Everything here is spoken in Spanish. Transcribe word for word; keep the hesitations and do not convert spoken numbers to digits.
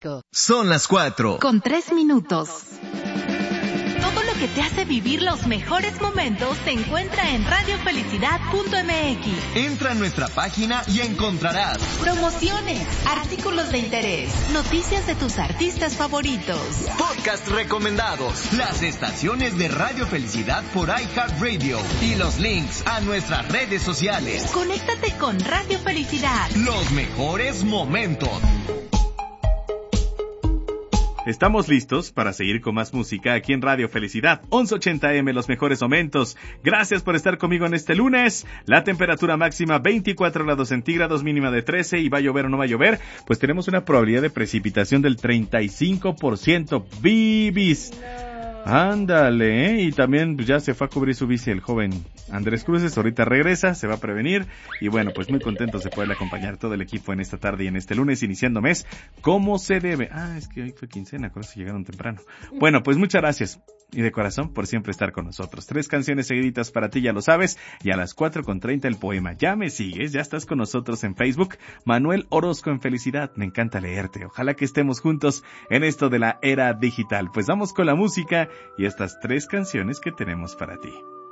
México. Son las cuatro. Con tres minutos. Todo lo que te hace vivir los mejores momentos se encuentra en radio felicidad punto m x. Entra a nuestra página y encontrarás promociones, artículos de interés, noticias de tus artistas favoritos, podcast recomendados, las estaciones de Radio Felicidad por iHeartRadio y los links a nuestras redes sociales. Conéctate con Radio Felicidad. Los mejores momentos. Estamos listos para seguir con más música aquí en Radio Felicidad, once ochenta A M, los mejores momentos. Gracias por estar conmigo en este lunes. La temperatura máxima veinticuatro grados centígrados, mínima de trece, y va a llover o no va a llover, pues tenemos una probabilidad de precipitación del treinta y cinco por ciento. Bibis. Ándale, ¿eh? Y también pues, ya se fue a cubrir su bici el joven Andrés Cruces, ahorita regresa, se va a prevenir, y bueno, pues muy contentos de poder acompañar todo el equipo en esta tarde y en este lunes, iniciando mes, como se debe. Ah, es que hoy fue quincena, creo que llegaron temprano. Bueno, pues muchas gracias, y de corazón, por siempre estar con nosotros. Tres canciones seguiditas para ti, ya lo sabes, y a las cuatro con treinta el poema. Ya me sigues, ya estás con nosotros en Facebook, Manuel Orozco en Felicidad, me encanta leerte, ojalá que estemos juntos en esto de la era digital. Pues vamos con la música y estas tres canciones que tenemos para ti.